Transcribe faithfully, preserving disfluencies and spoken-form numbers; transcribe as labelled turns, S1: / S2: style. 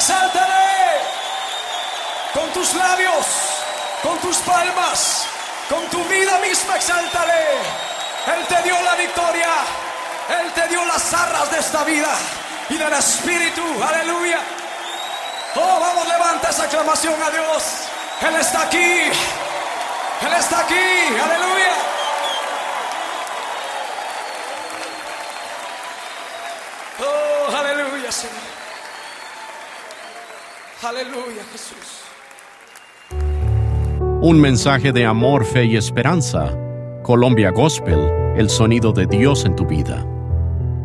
S1: Exáltale con tus labios, con tus palmas, con tu vida misma. Exáltale. Él te dio la victoria. Él te dio las arras de esta vida y del Espíritu. Aleluya. Oh, vamos, levanta esa aclamación a Dios. Él está aquí. Él está aquí. Aleluya. Oh, aleluya, Señor. Aleluya, Jesús.
S2: Un mensaje de amor, fe y esperanza. Colombia Gospel, el sonido de Dios en tu vida.